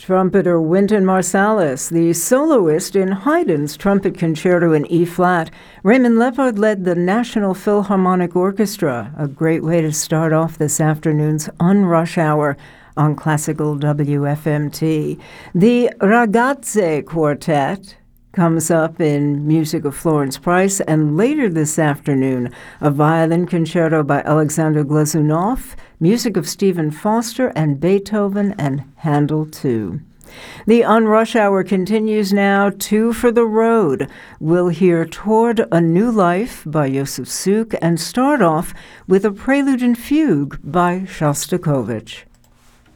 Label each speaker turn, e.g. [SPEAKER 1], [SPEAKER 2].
[SPEAKER 1] Trumpeter Wynton Marsalis, the soloist in Haydn's Trumpet Concerto in E-flat. Raymond Lepard led the National Philharmonic Orchestra, a great way to start off this afternoon's Unrush Hour on Classical WFMT. The Ragazze Quartet comes up in music of Florence Price, and later this afternoon, a violin concerto by Alexander Glazunov, music of Stephen Foster and Beethoven and Handel too. The Unrush Hour continues now. Two for the road. We'll hear Toward a New Life by Josef Suk and start off with a prelude and fugue by Shostakovich.